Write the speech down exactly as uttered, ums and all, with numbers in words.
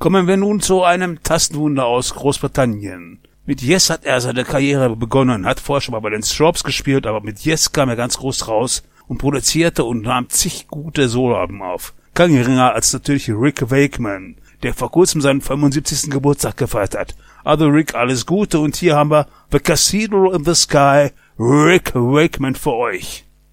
Kommen wir nun zu einem Tastenwunder aus Großbritannien. Mit Yes hat er seine Karriere begonnen, hat vorher schon mal bei den Stropes gespielt, aber mit Yes kam er ganz groß raus und produzierte und nahm zig gute Soloalben auf. Kein geringer als natürlich Rick Wakeman, der vor kurzem seinen fünfundsiebzigsten Geburtstag gefeiert hat. Also Rick, alles Gute, und hier haben wir The Cathedral in the Sky, Rick Wakeman für euch.